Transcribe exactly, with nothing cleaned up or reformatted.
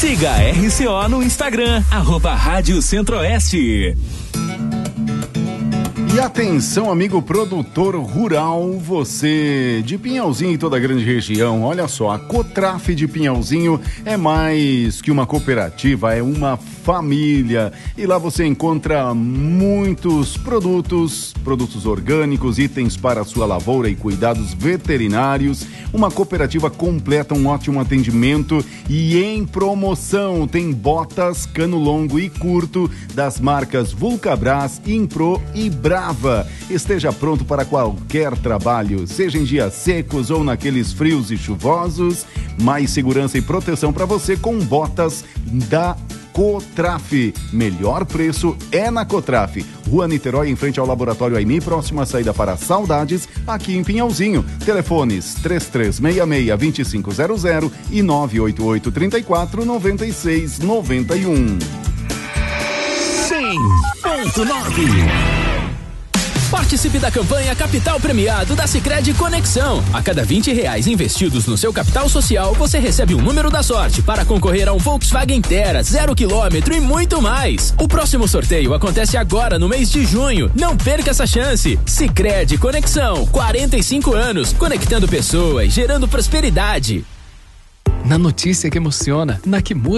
Siga a R C O no Instagram, arroba Rádio Centro-Oeste. E atenção, amigo produtor rural, você de Pinhalzinho e toda a grande região, olha só, a Cotraf de Pinhalzinho é mais que uma cooperativa, é uma família. E lá você encontra muitos produtos, produtos orgânicos, itens para a sua lavoura e cuidados veterinários. Uma cooperativa completa, um ótimo atendimento e em promoção tem botas cano longo e curto das marcas Vulcabras, Impro e Brava. Esteja pronto para qualquer trabalho, seja em dias secos ou naqueles frios e chuvosos. Mais segurança e proteção para você com botas da Cotraf. Melhor preço é na Cotraf. Rua Niterói, em frente ao Laboratório Aimi, próxima saída para Saudades, aqui em Pinhalzinho. Telefones três três seis seis, dois cinco zero zero e nove oito oito, três quatro, nove seis nove um. cem ponto nove. Participe da campanha Capital Premiado da Sicredi Conexão. A cada vinte reais investidos no seu capital social, você recebe um número da sorte para concorrer a um Volkswagen Tera, zero quilômetro e muito mais. O próximo sorteio acontece agora no mês de junho. Não perca essa chance. Sicredi Conexão, quarenta e cinco anos, conectando pessoas, gerando prosperidade. Na notícia que emociona, na que muda